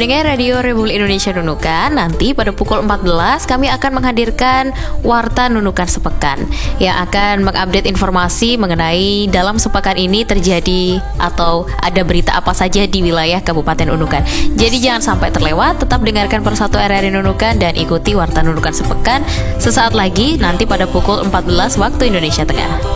Pendengar Radio Republik Indonesia Nunukan, nanti pada pukul 14 kami akan menghadirkan Warta Nunukan Sepekan yang akan mengupdate informasi mengenai dalam sepekan ini terjadi atau ada berita apa saja di wilayah Kabupaten Nunukan. Jadi jangan sampai terlewat, tetap dengarkan Persatu RRI Nunukan dan ikuti Warta Nunukan Sepekan sesaat lagi nanti pada pukul 14 waktu Indonesia Tengah.